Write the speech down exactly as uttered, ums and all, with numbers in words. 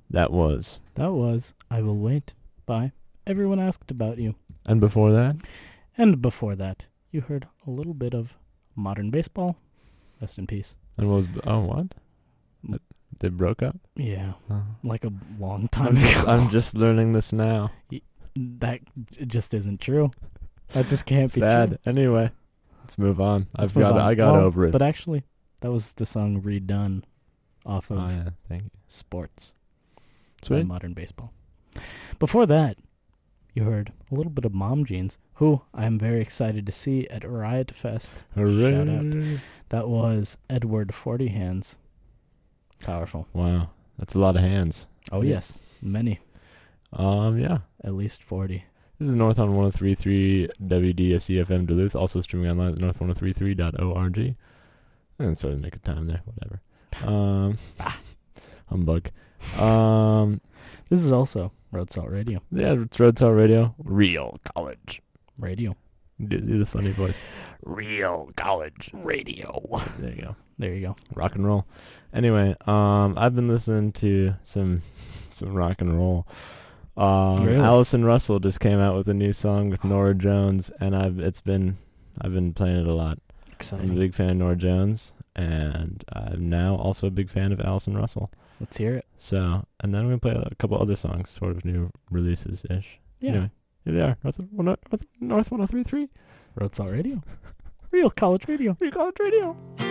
That was. That was I Will Wait by Everyone Asked About You. And before that? And before that, you heard a little bit of Modern Baseball. Rest in peace. And what was... Oh, what? They broke up? Yeah, Oh. like a long time I'm just, ago. I'm just learning this now. That just isn't true. That just can't be Sad. true. Anyway, let's move on. Let's I've move got. on. I got Well, over it. But actually, that was the song Redone off of Oh yeah, thank you. Sports by Sweet. Modern Baseball. Before that, you heard a little bit of Mom Jeans, who I am very excited to see at Riot Fest. Hooray. Shout out. That was Edward Forty Hands. Powerful. Wow, that's a lot of hands. Oh, Yeah. yes. Many. Um, yeah. At least forty. This is North on one oh three point three W D S E F M Duluth, also streaming online at north ten thirty-three dot org. And so the nick of time there, whatever. Um, humbug. Um, This is also Road Salt Radio. yeah, it's Road Salt Radio. Real college. Radio. Do do the funny voice. Real college radio. There you go. There you go. Rock and roll. Anyway, um, I've been listening to some some rock and roll. Um, Really? Allison Russell just came out with a new song with Nora Jones, and I've it's been I've been playing it a lot. I'm a Exciting. big fan of Nora Jones, and I'm now also a big fan of Allison Russell. Let's hear it. So, and then we're gonna play a couple other songs, sort of new releases ish. Yeah. Anyway, here they are. North North North one oh three point three. Road Salt Radio. Real college radio. Real college radio.